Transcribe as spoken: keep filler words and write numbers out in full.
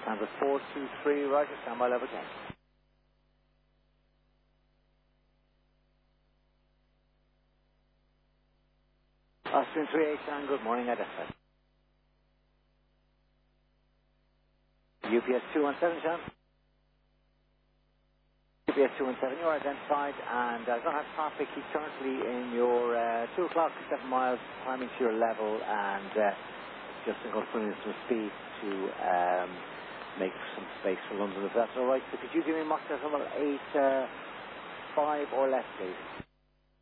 Lufthansa four two three, Roger, stand by level ten. Austrian three eight nine, good morning, identified. U P S two one seven, Sean. U P S two one seven, you are identified, and I uh, don't have traffic. He's currently in your uh, two o'clock, seven miles, climbing to your level, and uh, just in putting some speed to um, make some space for London, if that's all right. So could you give me Mach number eight uh, five or less, please?